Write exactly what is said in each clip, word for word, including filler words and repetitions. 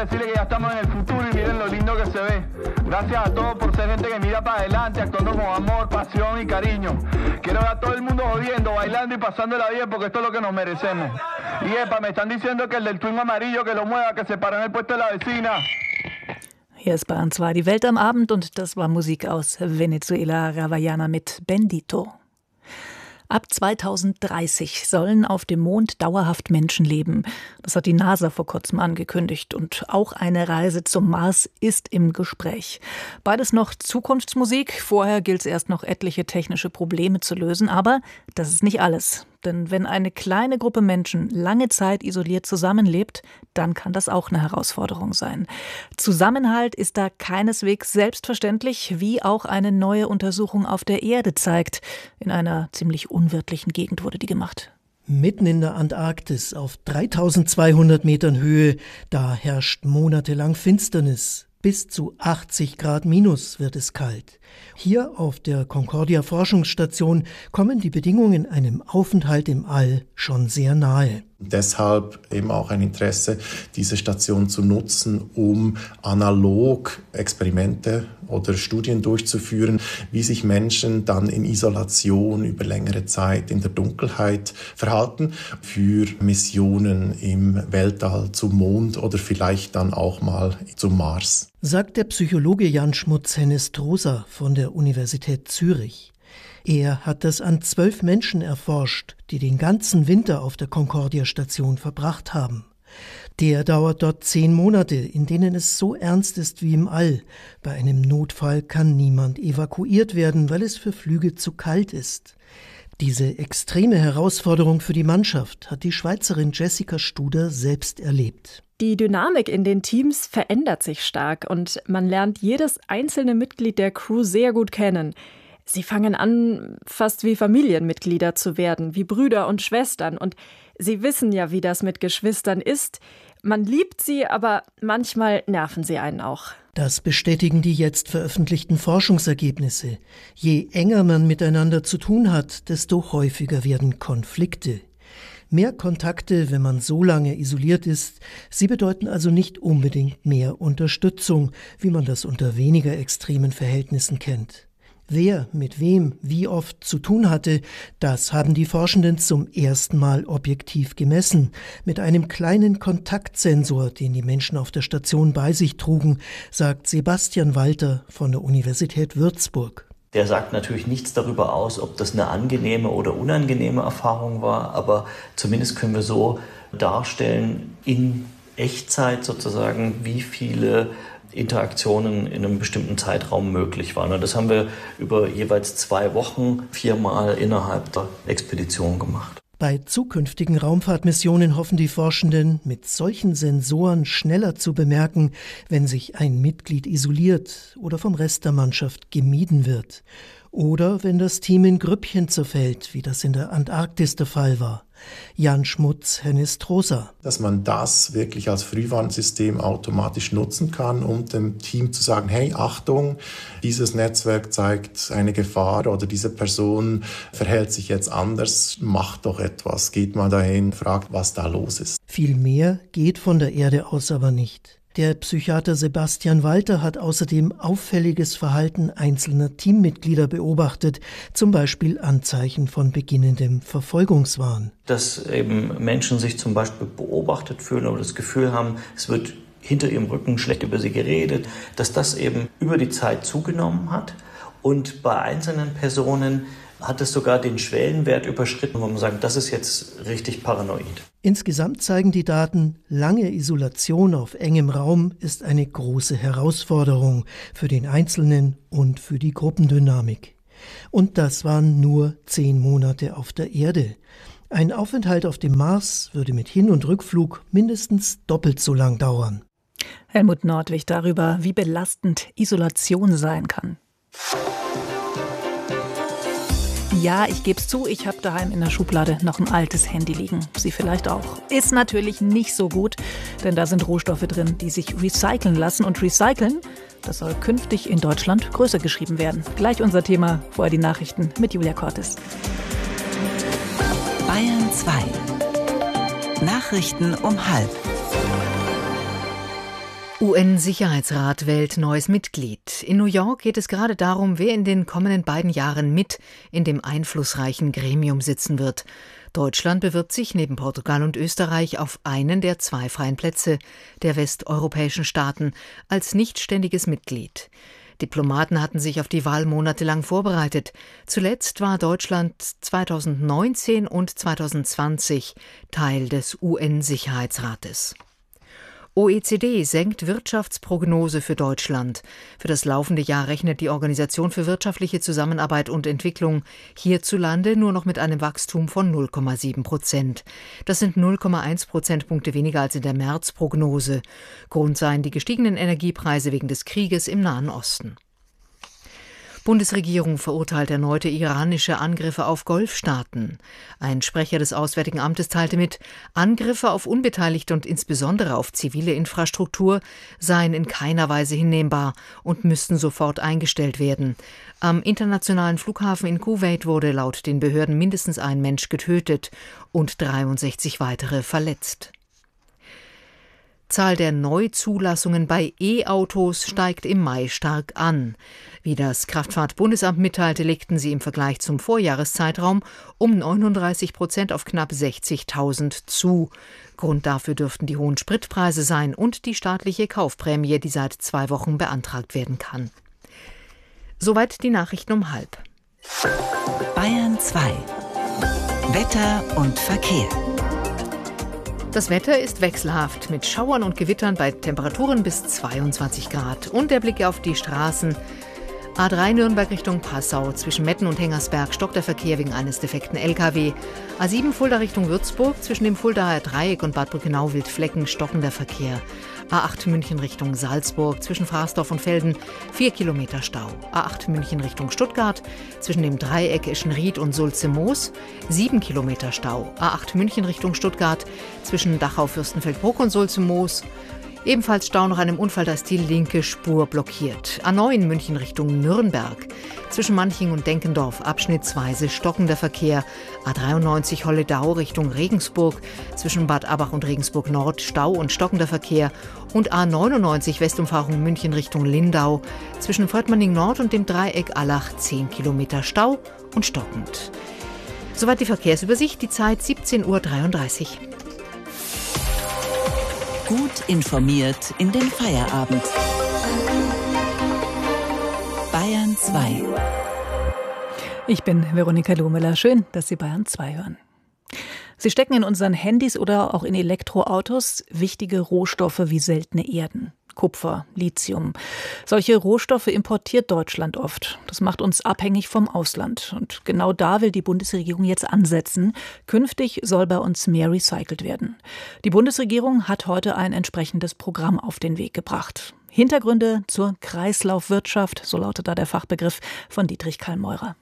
decirle que ya estamos en el futuro y miren lo lindo que se ve. Gracias a todos por ser gente que mira para adelante, actuando con amor, pasión y cariño. Quiero ver a todo el mundo jodiendo, bailando y pasándola bien porque esto es lo que nos merecemos. Y epa, me están diciendo que el del twin amarillo que lo mueva, que se para en el puesto de la vecina. Hier ist Bayern zwei, die Welt am Abend, und das war Musik aus Venezuela, Ravaiana mit Bendito. Ab zweitausenddreißig sollen auf dem Mond dauerhaft Menschen leben. Das hat die NASA vor kurzem angekündigt. Und auch eine Reise zum Mars ist im Gespräch. Beides noch Zukunftsmusik. Vorher gilt es erst noch, etliche technische Probleme zu lösen. Aber das ist nicht alles. Denn wenn eine kleine Gruppe Menschen lange Zeit isoliert zusammenlebt, dann kann das auch eine Herausforderung sein. Zusammenhalt ist da keineswegs selbstverständlich, wie auch eine neue Untersuchung auf der Erde zeigt. In einer ziemlich unwirtlichen Gegend wurde die gemacht. Mitten in der Antarktis auf dreitausendzweihundert Metern Höhe, da herrscht monatelang Finsternis. Bis zu achtzig Grad minus wird es kalt. Hier auf der Concordia-Forschungsstation kommen die Bedingungen einem Aufenthalt im All schon sehr nahe. Deshalb eben auch ein Interesse, diese Station zu nutzen, um analog Experimente oder Studien durchzuführen, wie sich Menschen dann in Isolation über längere Zeit in der Dunkelheit verhalten, für Missionen im Weltall zum Mond oder vielleicht dann auch mal zum Mars. Sagt der Psychologe Jan Schmutz-Henestrosa von der Universität Zürich. Er hat das an zwölf Menschen erforscht, die den ganzen Winter auf der Concordia-Station verbracht haben. Der dauert dort zehn Monate, in denen es so ernst ist wie im All. Bei einem Notfall kann niemand evakuiert werden, weil es für Flüge zu kalt ist. Diese extreme Herausforderung für die Mannschaft hat die Schweizerin Jessica Studer selbst erlebt. Die Dynamik in den Teams verändert sich stark und man lernt jedes einzelne Mitglied der Crew sehr gut kennen. Sie fangen an, fast wie Familienmitglieder zu werden, wie Brüder und Schwestern. Und sie wissen ja, wie das mit Geschwistern ist. Man liebt sie, aber manchmal nerven sie einen auch. Das bestätigen die jetzt veröffentlichten Forschungsergebnisse. Je enger man miteinander zu tun hat, desto häufiger werden Konflikte. Mehr Kontakte, wenn man so lange isoliert ist, sie bedeuten also nicht unbedingt mehr Unterstützung, wie man das unter weniger extremen Verhältnissen kennt. Wer mit wem wie oft zu tun hatte, das haben die Forschenden zum ersten Mal objektiv gemessen. Mit einem kleinen Kontaktsensor, den die Menschen auf der Station bei sich trugen, sagt Sebastian Walter von der Universität Würzburg. Der sagt natürlich nichts darüber aus, ob das eine angenehme oder unangenehme Erfahrung war, aber zumindest können wir so darstellen, in Echtzeit sozusagen, wie viele Interaktionen in einem bestimmten Zeitraum möglich waren. Und das haben wir über jeweils zwei Wochen viermal innerhalb der Expedition gemacht. Bei zukünftigen Raumfahrtmissionen hoffen die Forschenden, mit solchen Sensoren schneller zu bemerken, wenn sich ein Mitglied isoliert oder vom Rest der Mannschaft gemieden wird. Oder wenn das Team in Grüppchen zerfällt, wie das in der Antarktis der Fall war. Jan Schmutz-Henestrosa. Dass man das wirklich als Frühwarnsystem automatisch nutzen kann, um dem Team zu sagen, hey, Achtung, dieses Netzwerk zeigt eine Gefahr oder diese Person verhält sich jetzt anders, macht doch etwas, geht mal dahin, fragt, was da los ist. Viel mehr geht von der Erde aus aber nicht. Der Psychiater Sebastian Walter hat außerdem auffälliges Verhalten einzelner Teammitglieder beobachtet, zum Beispiel Anzeichen von beginnendem Verfolgungswahn. Dass eben Menschen sich zum Beispiel beobachtet fühlen oder das Gefühl haben, es wird hinter ihrem Rücken schlecht über sie geredet, dass das eben über die Zeit zugenommen hat. Und bei einzelnen Personen hat es sogar den Schwellenwert überschritten, wo man sagt, das ist jetzt richtig paranoid. Insgesamt zeigen die Daten, lange Isolation auf engem Raum ist eine große Herausforderung für den Einzelnen und für die Gruppendynamik. Und das waren nur zehn Monate auf der Erde. Ein Aufenthalt auf dem Mars würde mit Hin- und Rückflug mindestens doppelt so lang dauern. Helmut Nordwig darüber, wie belastend Isolation sein kann. Ja, ich gebe es zu, ich habe daheim in der Schublade noch ein altes Handy liegen. Sie vielleicht auch. Ist natürlich nicht so gut, denn da sind Rohstoffe drin, die sich recyceln lassen. Und recyceln, das soll künftig in Deutschland größer geschrieben werden. Gleich unser Thema, vorher die Nachrichten mit Julia Cortes. Bayern zwei. Nachrichten um halb. U N-Sicherheitsrat wählt neues Mitglied. In New York geht es gerade darum, wer in den kommenden beiden Jahren mit in dem einflussreichen Gremium sitzen wird. Deutschland bewirbt sich neben Portugal und Österreich auf einen der zwei freien Plätze der westeuropäischen Staaten als nichtständiges Mitglied. Diplomaten hatten sich auf die Wahl monatelang vorbereitet. Zuletzt war Deutschland zweitausendneunzehn und zweitausendzwanzig Teil des U N-Sicherheitsrates. O E C D senkt Wirtschaftsprognose für Deutschland. Für das laufende Jahr rechnet die Organisation für wirtschaftliche Zusammenarbeit und Entwicklung hierzulande nur noch mit einem Wachstum von null Komma sieben Prozent. Das sind null Komma eins Prozentpunkte weniger als in der Märzprognose. Grund seien die gestiegenen Energiepreise wegen des Krieges im Nahen Osten. Bundesregierung verurteilt erneute iranische Angriffe auf Golfstaaten. Ein Sprecher des Auswärtigen Amtes teilte mit, Angriffe auf Unbeteiligte und insbesondere auf zivile Infrastruktur seien in keiner Weise hinnehmbar und müssten sofort eingestellt werden. Am internationalen Flughafen in Kuwait wurde laut den Behörden mindestens ein Mensch getötet und dreiundsechzig weitere verletzt. Zahl der Neuzulassungen bei E-Autos steigt im Mai stark an. Wie das Kraftfahrtbundesamt mitteilte, legten sie im Vergleich zum Vorjahreszeitraum um neununddreißig Prozent auf knapp sechzigtausend zu. Grund dafür dürften die hohen Spritpreise sein und die staatliche Kaufprämie, die seit zwei Wochen beantragt werden kann. Soweit die Nachrichten um halb. Bayern zwei. Wetter und Verkehr. Das Wetter ist wechselhaft mit Schauern und Gewittern bei Temperaturen bis zweiundzwanzig Grad. Und der Blick auf die Straßen. A drei Nürnberg Richtung Passau. Zwischen Metten und Hengersberg stockt der Verkehr wegen eines defekten L K W. A sieben Fulda Richtung Würzburg. Zwischen dem Fuldaer Dreieck und Bad Brückenau-Wildflecken stockender Verkehr. A acht München Richtung Salzburg. Zwischen Fraßdorf und Velden vier Kilometer Stau. A acht München Richtung Stuttgart. Zwischen dem Dreieck Eschenried und Sulze-Moos sieben Kilometer Stau. A acht München Richtung Stuttgart. Zwischen Dachau-Fürstenfeldbruck und Sulze-Moos ebenfalls Stau nach einem Unfall, da ist die linke Spur blockiert. A neun München Richtung Nürnberg. Zwischen Manching und Denkendorf abschnittsweise stockender Verkehr. A dreiundneunzig Holledau Richtung Regensburg. Zwischen Bad Abach und Regensburg Nord Stau und stockender Verkehr. Und A neunundneunzig Westumfahrung München Richtung Lindau. Zwischen Fröttmanning Nord und dem Dreieck Allach zehn Kilometer Stau und stockend. Soweit die Verkehrsübersicht, die Zeit siebzehn Uhr dreiunddreißig. Gut informiert in den Feierabend. Bayern zwei. Ich bin Veronika Lohmüller. Schön, dass Sie Bayern zwei hören. Sie stecken in unseren Handys oder auch in Elektroautos wichtige Rohstoffe wie seltene Erden. Kupfer, Lithium. Solche Rohstoffe importiert Deutschland oft. Das macht uns abhängig vom Ausland. Und genau da will die Bundesregierung jetzt ansetzen. Künftig soll bei uns mehr recycelt werden. Die Bundesregierung hat heute ein entsprechendes Programm auf den Weg gebracht. Hintergründe zur Kreislaufwirtschaft, so lautet da der Fachbegriff von Dietrich Kallmeurer.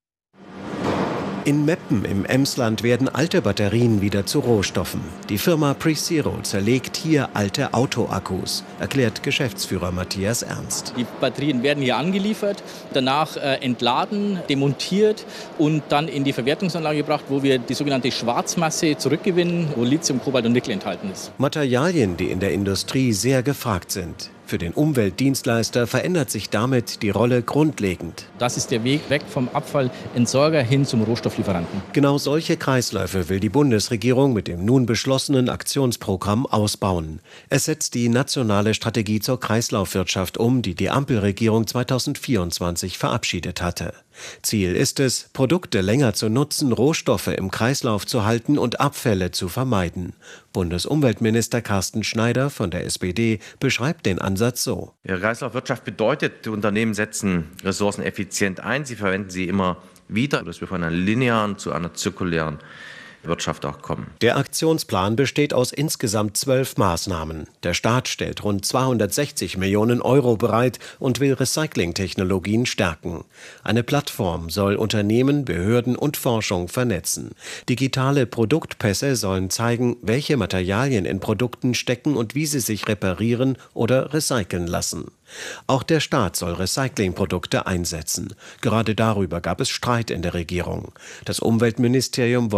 In Meppen im Emsland werden alte Batterien wieder zu Rohstoffen. Die Firma PreZero zerlegt hier alte Autoakkus, erklärt Geschäftsführer Matthias Ernst. Die Batterien werden hier angeliefert, danach äh, entladen, demontiert und dann in die Verwertungsanlage gebracht, wo wir die sogenannte Schwarzmasse zurückgewinnen, wo Lithium, Kobalt und Nickel enthalten ist. Materialien, die in der Industrie sehr gefragt sind. Für den Umweltdienstleister verändert sich damit die Rolle grundlegend. Das ist der Weg weg vom Abfallentsorger hin zum Rohstofflieferanten. Genau solche Kreisläufe will die Bundesregierung mit dem nun beschlossenen Aktionsprogramm ausbauen. Es setzt die nationale Strategie zur Kreislaufwirtschaft um, die die Ampelregierung zweitausendvierundzwanzig verabschiedet hatte. Ziel ist es, Produkte länger zu nutzen, Rohstoffe im Kreislauf zu halten und Abfälle zu vermeiden. Bundesumweltminister Carsten Schneider von der S P D beschreibt den Ansatz so. Ja, Kreislaufwirtschaft bedeutet, die Unternehmen setzen Ressourcen effizient ein, sie verwenden sie immer wieder, dass wir von einer linearen zu einer zirkulären Wirtschaft auch kommen. Der Aktionsplan besteht aus insgesamt zwölf Maßnahmen. Der Staat stellt rund zweihundertsechzig Millionen Euro bereit und will Recyclingtechnologien stärken. Eine Plattform soll Unternehmen, Behörden und Forschung vernetzen. Digitale Produktpässe sollen zeigen, welche Materialien in Produkten stecken und wie sie sich reparieren oder recyceln lassen. Auch der Staat soll Recyclingprodukte einsetzen. Gerade darüber gab es Streit in der Regierung. Das Umweltministerium wollte strenge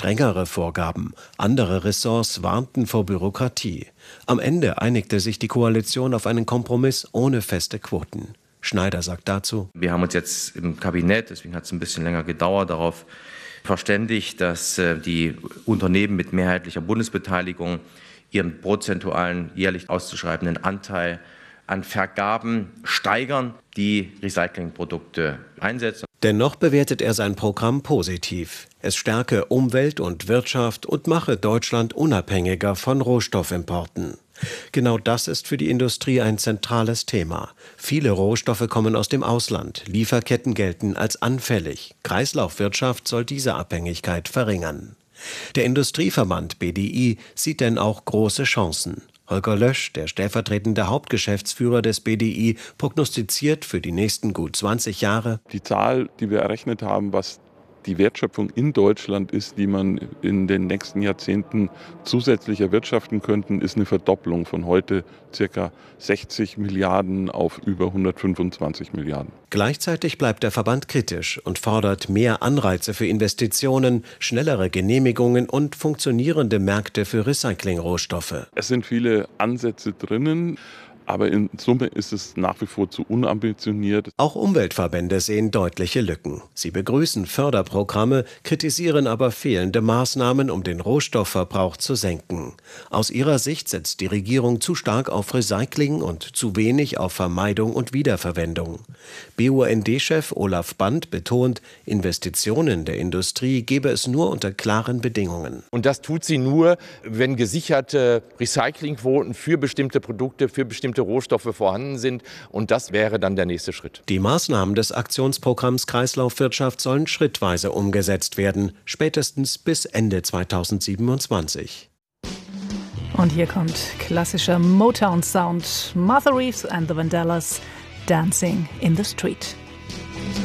strengere Vorgaben. Andere Ressorts warnten vor Bürokratie. Am Ende einigte sich die Koalition auf einen Kompromiss ohne feste Quoten. Schneider sagt dazu: Wir haben uns jetzt im Kabinett, deswegen hat es ein bisschen länger gedauert, darauf verständigt, dass die Unternehmen mit mehrheitlicher Bundesbeteiligung ihren prozentualen jährlich auszuschreibenden Anteil an Vergaben steigern, die Recyclingprodukte einsetzen. Dennoch bewertet er sein Programm positiv. Es stärke Umwelt und Wirtschaft und mache Deutschland unabhängiger von Rohstoffimporten. Genau das ist für die Industrie ein zentrales Thema. Viele Rohstoffe kommen aus dem Ausland. Lieferketten gelten als anfällig. Kreislaufwirtschaft soll diese Abhängigkeit verringern. Der Industrieverband B D I sieht denn auch große Chancen. Holger Lösch, der stellvertretende Hauptgeschäftsführer des B D I, prognostiziert für die nächsten gut zwanzig Jahre: Die Zahl, die wir errechnet haben, was die Wertschöpfung in Deutschland ist, die man in den nächsten Jahrzehnten zusätzlich erwirtschaften könnten, ist eine Verdopplung von heute ca. sechzig Milliarden auf über hundertfünfundzwanzig Milliarden. Gleichzeitig bleibt der Verband kritisch und fordert mehr Anreize für Investitionen, schnellere Genehmigungen und funktionierende Märkte für Recyclingrohstoffe. Es sind viele Ansätze drinnen, aber in Summe ist es nach wie vor zu unambitioniert. Auch Umweltverbände sehen deutliche Lücken. Sie begrüßen Förderprogramme, kritisieren aber fehlende Maßnahmen, um den Rohstoffverbrauch zu senken. Aus ihrer Sicht setzt die Regierung zu stark auf Recycling und zu wenig auf Vermeidung und Wiederverwendung. B U N D-Chef Olaf Band betont, Investitionen der Industrie gebe es nur unter klaren Bedingungen. Und das tut sie nur, wenn gesicherte Recyclingquoten für bestimmte Produkte, für bestimmte Rohstoffe vorhanden sind, und das wäre dann der nächste Schritt. Die Maßnahmen des Aktionsprogramms Kreislaufwirtschaft sollen schrittweise umgesetzt werden, spätestens bis Ende zweitausendsiebenundzwanzig. Und hier kommt klassischer Motown-Sound. Martha Reeves and the Vandellas, Dancing in the Street.